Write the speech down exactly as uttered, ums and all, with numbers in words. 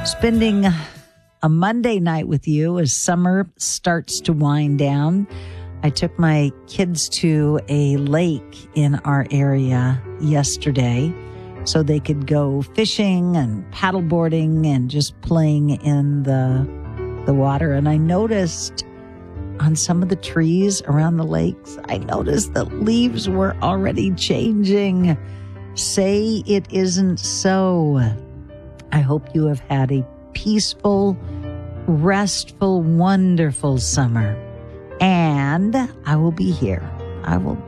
spending a Monday night with you as summer starts to wind down. I took my kids to a lake in our area yesterday so they could go fishing and paddleboarding and just playing in the the water. And I noticed on some of the trees around the lakes, I noticed that leaves were already changing. Say it isn't so. I hope you have had a peaceful, restful, wonderful summer. And I will be here. I will